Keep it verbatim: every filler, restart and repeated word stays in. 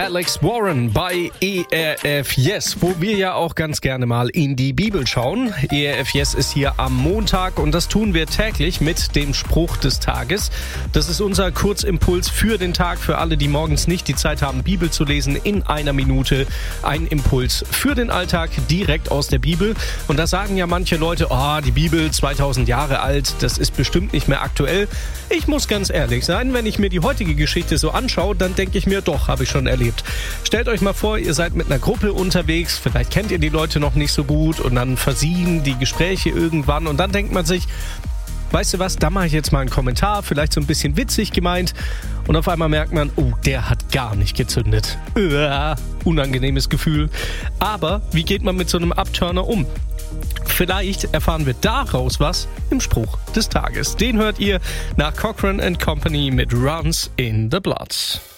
Alex Warren bei E R F Yes, wo wir ja auch ganz gerne mal in die Bibel schauen. E R F Yes ist hier am Montag und das tun wir täglich mit dem Spruch des Tages. Das ist unser Kurzimpuls für den Tag, für alle, die morgens nicht die Zeit haben, Bibel zu lesen. In einer Minute ein Impuls für den Alltag direkt aus der Bibel. Und da sagen ja manche Leute, oh, die Bibel zweitausend Jahre alt, das ist bestimmt nicht mehr aktuell. Ich muss ganz ehrlich sein, wenn ich mir die heutige Geschichte so anschaue, dann denke ich mir, doch, habe ich schon erlebt. Stellt euch mal vor, ihr seid mit einer Gruppe unterwegs, vielleicht kennt ihr die Leute noch nicht so gut und dann versiegen die Gespräche irgendwann und dann denkt man sich, weißt du was, da mache ich jetzt mal einen Kommentar, vielleicht so ein bisschen witzig gemeint und auf einmal merkt man, oh, der hat gar nicht gezündet. Uah, unangenehmes Gefühl. Aber wie geht man mit so einem Abturner um? Vielleicht erfahren wir daraus was im Spruch des Tages. Den hört ihr nach Cochran and Company mit Runs in the Blood.